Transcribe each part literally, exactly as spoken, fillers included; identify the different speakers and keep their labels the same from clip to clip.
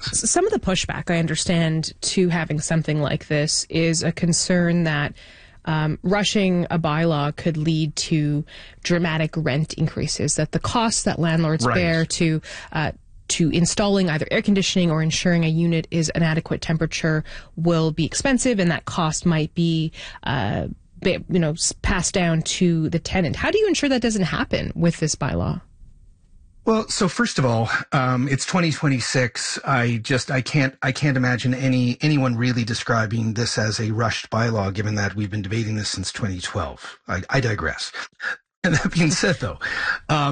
Speaker 1: Some of the pushback, I understand, to having something like this is a concern that um, rushing a bylaw could lead to dramatic rent increases, that the costs that landlords
Speaker 2: right. bear
Speaker 1: to uh, to installing either air conditioning or ensuring a unit is an adequate temperature will be expensive, and that cost might be uh, you know, passed down to the tenant. How do you ensure that doesn't happen with this bylaw?
Speaker 2: Well, so first of all, um, it's twenty twenty-six. I just, I can't, I can't imagine any, anyone really describing this as a rushed bylaw, given that we've been debating this since twenty twelve. I, I digress. And that being said, though, um,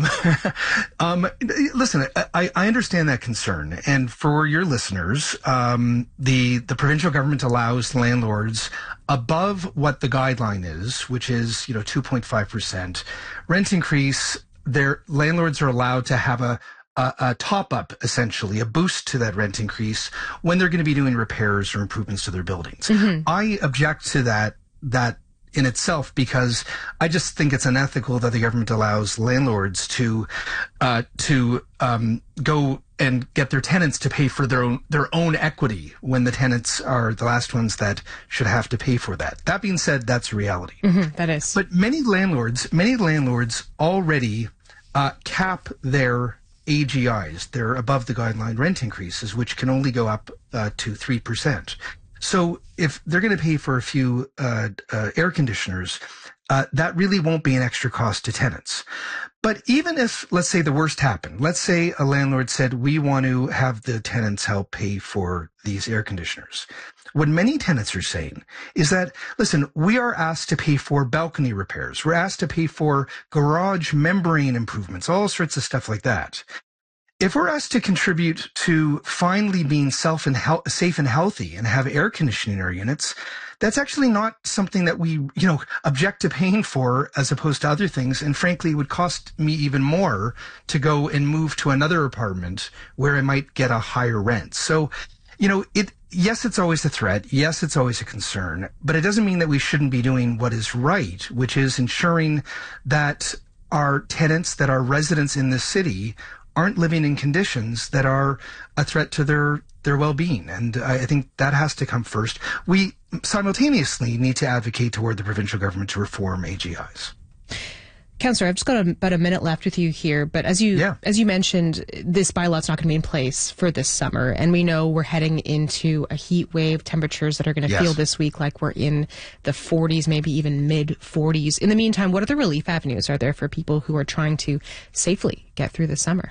Speaker 2: um, listen, I, I understand that concern. And for your listeners, um, the, the provincial government allows landlords above what the guideline is, which is, you know, two point five percent rent increase. Their landlords are allowed to have a, a, a top up, essentially, a boost to that rent increase when they're going to be doing repairs or improvements to their buildings. Mm-hmm. I object to that, that in itself, because I just think it's unethical that the government allows landlords to, uh, to, um, go and get their tenants to pay for their own, their own equity when the tenants are the last ones that should have to pay for that. That being said, that's reality.
Speaker 1: Mm-hmm, that is.
Speaker 2: But many landlords, many landlords already Uh, cap their A G Is, their above the guideline rent increases, which can only go up uh, to three percent. So if they're going to pay for a few uh, uh, air conditioners, uh, that really won't be an extra cost to tenants. But even if, let's say, the worst happened, let's say a landlord said, we want to have the tenants help pay for these air conditioners. What many tenants are saying is that, listen, we are asked to pay for balcony repairs. We're asked to pay for garage membrane improvements, all sorts of stuff like that. If we're asked to contribute to finally being self and he- safe and healthy and have air conditioning in our units, that's actually not something that we, you know, object to paying for as opposed to other things. And frankly, it would cost me even more to go and move to another apartment where I might get a higher rent. So, you know, it, yes, it's always a threat. Yes, it's always a concern, but it doesn't mean that we shouldn't be doing what is right, which is ensuring that our tenants, that our residents in this city aren't living in conditions that are a threat to their, their well-being. And I think that has to come first. We simultaneously need to advocate toward the provincial government to reform A G Is.
Speaker 1: Councillor, I've just got a, about a minute left with you here, but as you yeah. as you mentioned, this bylaw is not going to be in place for this summer, and we know we're heading into a heat wave, temperatures that are going to yes. feel this week like we're in the forties, maybe even mid forties. In the meantime, what other relief avenues are there for people who are trying to safely get through the summer?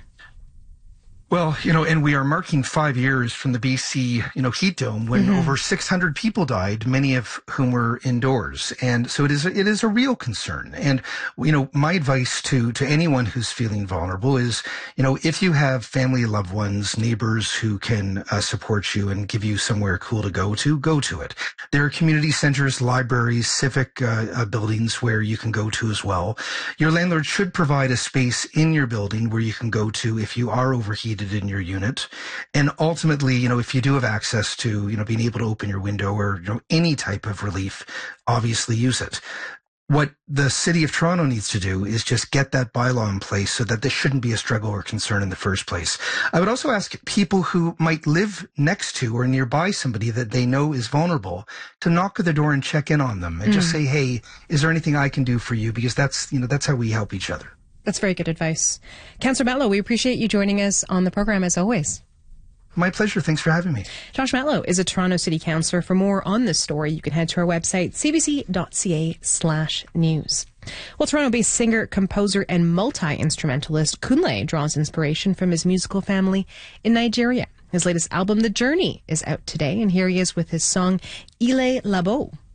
Speaker 2: Well, you know, and we are marking five years from the B C, you know, heat dome when mm-hmm. over six hundred people died, many of whom were indoors. And so it is, it is a real concern. And, you know, my advice to, to anyone who's feeling vulnerable is, you know, if you have family, loved ones, neighbors who can uh, support you and give you somewhere cool to go to, go to it. There are community centers, libraries, civic uh, uh, buildings where you can go to as well. Your landlord should provide a space in your building where you can go to if you are overheated in your unit. And ultimately, you know, if you do have access to, you know, being able to open your window or, you know, any type of relief, obviously use it. What the City of Toronto needs to do is just get that bylaw in place so that this shouldn't be a struggle or concern in the first place. I would also ask people who might live next to or nearby somebody that they know is vulnerable to knock at the door and check in on them and mm. just say, hey, is there anything I can do for you? Because that's, you know, that's how we help each other.
Speaker 1: That's very good advice. Councillor Matlow, we appreciate you joining us on the program as always.
Speaker 2: My pleasure. Thanks for having me.
Speaker 1: Josh Matlow is a Toronto City Councillor. For more on this story, you can head to our website, c b c dot c a slash news. Well, Toronto-based singer, composer, and multi-instrumentalist Kunle draws inspiration from his musical family in Nigeria. His latest album, The Journey, is out today, and here he is with his song Ile Labo.